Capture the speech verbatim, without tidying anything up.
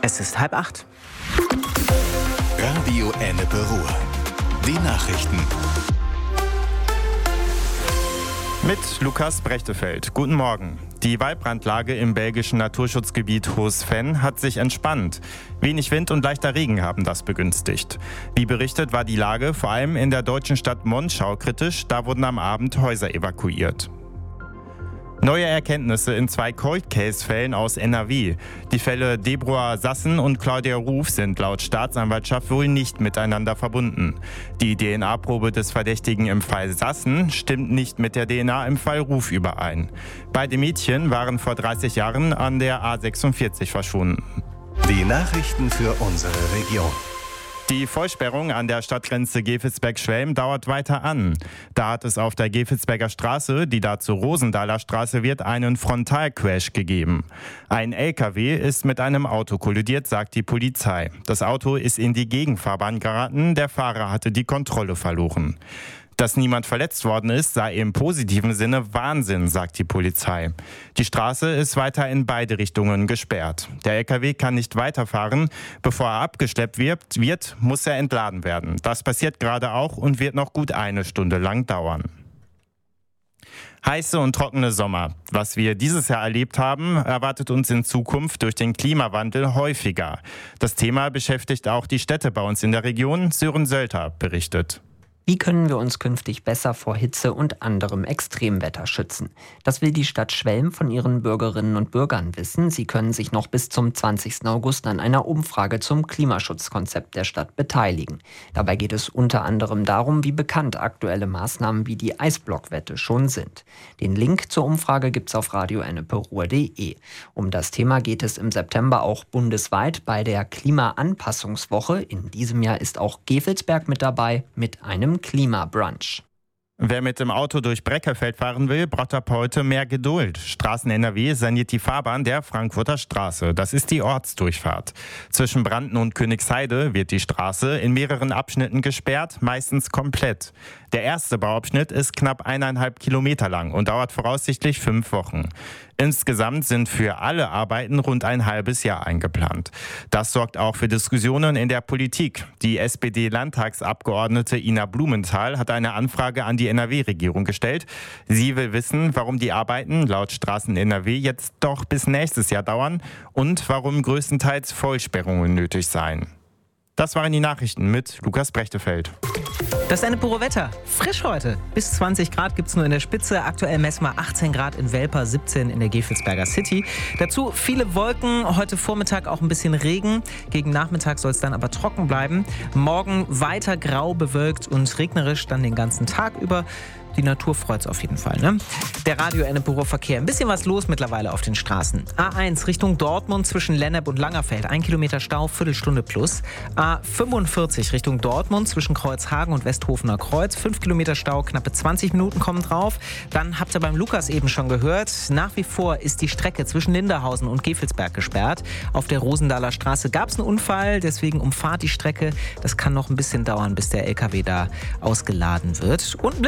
Es ist halb acht. Radio Ennepe Ruhr. Die Nachrichten. Mit Lukas Brechtefeld. Guten Morgen. Die Waldbrandlage im belgischen Naturschutzgebiet Hoos-Venn hat sich entspannt. Wenig Wind und leichter Regen haben das begünstigt. Wie berichtet, war die Lage vor allem in der deutschen Stadt Monschau kritisch. Da wurden am Abend Häuser evakuiert. Neue Erkenntnisse in zwei Cold-Case-Fällen aus N R W. Die Fälle Deborah Sassen und Claudia Ruf sind laut Staatsanwaltschaft wohl nicht miteinander verbunden. Die D N A-Probe des Verdächtigen im Fall Sassen stimmt nicht mit der D N A im Fall Ruf überein. Beide Mädchen waren vor dreißig Jahren an der A sechsundvierzig verschwunden. Die Nachrichten für unsere Region. Die Vollsperrung an der Stadtgrenze Gevelsberg-Schwelm dauert weiter an. Da hat es auf der Gevelsberger Straße, die da zur Rosenthaler Straße wird, einen Frontalcrash gegeben. Ein L K W ist mit einem Auto kollidiert, sagt die Polizei. Das Auto ist in die Gegenfahrbahn geraten, der Fahrer hatte die Kontrolle verloren. Dass niemand verletzt worden ist, sei im positiven Sinne Wahnsinn, sagt die Polizei. Die Straße ist weiter in beide Richtungen gesperrt. Der L K W kann nicht weiterfahren. Bevor er abgeschleppt wird, wird, muss er entladen werden. Das passiert gerade auch und wird noch gut eine Stunde lang dauern. Heiße und trockene Sommer. Was wir dieses Jahr erlebt haben, erwartet uns in Zukunft durch den Klimawandel häufiger. Das Thema beschäftigt auch die Städte bei uns in der Region. Sören Sölter berichtet. Wie können wir uns künftig besser vor Hitze und anderem Extremwetter schützen? Das will die Stadt Schwelm von ihren Bürgerinnen und Bürgern wissen. Sie können sich noch bis zum zwanzigsten August an einer Umfrage zum Klimaschutzkonzept der Stadt beteiligen. Dabei geht es unter anderem darum, wie bekannt aktuelle Maßnahmen wie die Eisblockwette schon sind. Den Link zur Umfrage gibt's auf radio ennepe ruhr punkt de. Um das Thema geht es im September auch bundesweit bei der Klimaanpassungswoche. In diesem Jahr ist auch Gevelsberg mit dabei mit einem Klimabrunch. Wer mit dem Auto durch Breckerfeld fahren will, braucht ab heute mehr Geduld. Straßen N R W saniert die Fahrbahn der Frankfurter Straße. Das ist die Ortsdurchfahrt. Zwischen Brandten und Königsheide wird die Straße in mehreren Abschnitten gesperrt, meistens komplett. Der erste Bauabschnitt ist knapp eineinhalb Kilometer lang und dauert voraussichtlich fünf Wochen. Insgesamt sind für alle Arbeiten rund ein halbes Jahr eingeplant. Das sorgt auch für Diskussionen in der Politik. Die S P D-Landtagsabgeordnete Ina Blumenthal hat eine Anfrage an die N R W-Regierung gestellt. Sie will wissen, warum die Arbeiten laut Straßen N R W jetzt doch bis nächstes Jahr dauern und warum größtenteils Vollsperrungen nötig seien. Das waren die Nachrichten mit Lukas Brechtefeld. Das Ennepe Ruhr Wetter. Frisch heute. Bis zwanzig Grad gibt es nur in der Spitze. Aktuell messen wir achtzehn Grad in Welper, siebzehn in der Gevelsberger City. Dazu viele Wolken, heute Vormittag auch ein bisschen Regen. Gegen Nachmittag soll es dann aber trocken bleiben. Morgen weiter grau bewölkt und regnerisch dann den ganzen Tag über. Die Natur freut es auf jeden Fall, ne? Der Radio Ennepe Ruhr Verkehr. Ein bisschen was los mittlerweile auf den Straßen. A eins Richtung Dortmund zwischen Lennep und Langerfeld. Ein Kilometer Stau, Viertelstunde plus. A fünfundvierzig Richtung Dortmund zwischen Kreuzhagen und Westhofener Kreuz. Fünf Kilometer Stau, knappe zwanzig Minuten kommen drauf. Dann habt ihr beim Lukas eben schon gehört. Nach wie vor ist die Strecke zwischen Linderhausen und Gevelsberg gesperrt. Auf der Rosenthaler Straße gab es einen Unfall. Deswegen umfahrt die Strecke. Das kann noch ein bisschen dauern, bis der L K W da ausgeladen wird. Und